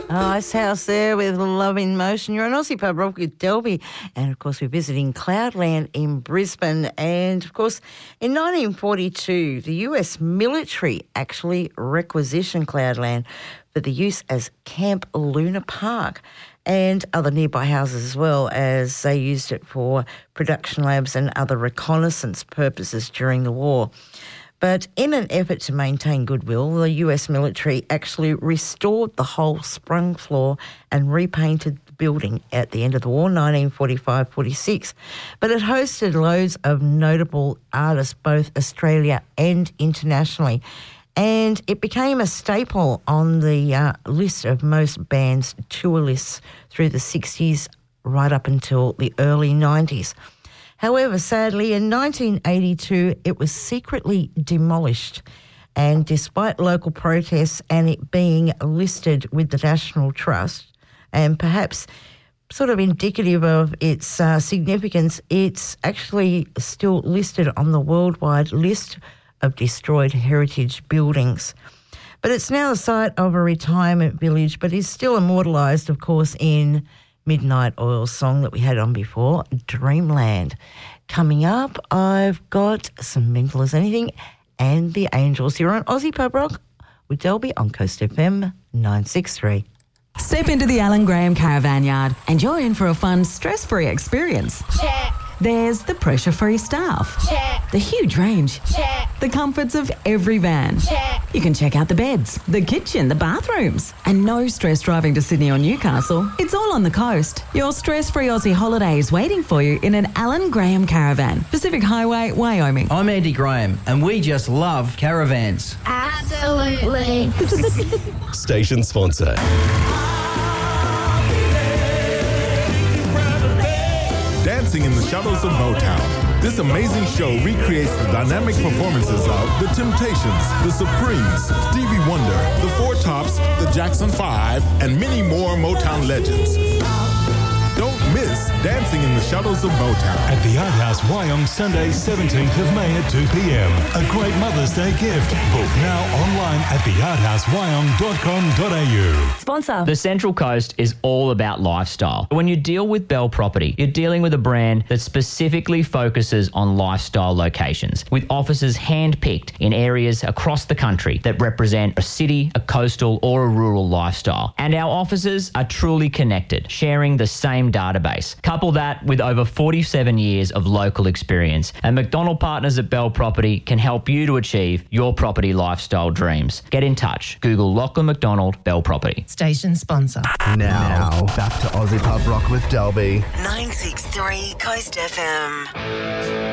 Ice House there with Love in Motion. You're on Aussie Pub Rock with Delby. And, of course, we're visiting Cloudland in Brisbane. And, of course, in 1942, the US military actually requisitioned Cloudland for the use as Camp Luna Park and other nearby houses as well, as they used it for production labs and other reconnaissance purposes during the war. But in an effort to maintain goodwill, the US military actually restored the whole sprung floor and repainted the building at the end of the war, 1945-46. But it hosted loads of notable artists, both Australia and internationally. And it became a staple on the list of most bands' tour lists through the 60s right up until the early 90s. However, sadly, in 1982, it was secretly demolished. And despite local protests and it being listed with the National Trust, and perhaps sort of indicative of its significance, it's actually still listed on the worldwide list of destroyed heritage buildings. But it's now the site of a retirement village, but is still immortalised, of course, in Midnight Oil's song that we had on before, Dreamland. Coming up, I've got some Mental as Anything and the Angels here on Aussie Pub Rock with Delby on Coast FM 963. Step into the Alan Graham Caravan Yard and you're in for a fun, stress-free experience. Check. There's the pressure-free staff. Check. The huge range. Check. The comforts of every van. Check. You can check out the beds, the kitchen, the bathrooms. And no stress driving to Sydney or Newcastle. It's all on the coast. Your stress-free Aussie holiday is waiting for you in an Alan Graham Caravan. Pacific Highway, Wyoming. I'm Andy Graham, and we just love caravans. Absolutely. Station sponsor. Dancing in the Shadows of Motown. This amazing show recreates the dynamic performances of The Temptations, The Supremes, Stevie Wonder, The Four Tops, The Jackson 5, and many more Motown legends. Don't miss Dancing in the Shadows of Motown. At the Art House Wyong, Sunday 17th of May at 2 p.m. A great Mother's Day gift. Book now online at thearthousewyong.com.au. Sponsor. The Central Coast is all about lifestyle. When you deal with Bell Property, you're dealing with a brand that specifically focuses on lifestyle locations, with offices hand-picked in areas across the country that represent a city, a coastal or a rural lifestyle. And our offices are truly connected, sharing the same database. Couple that with over 47 years of local experience, and McDonald Partners at Bell Property can help you to achieve your property lifestyle dreams. Get in touch. Google Lachlan McDonald Bell Property. Station sponsor. Now, back to Aussie Pub Rock with Delby. 963 Coast FM.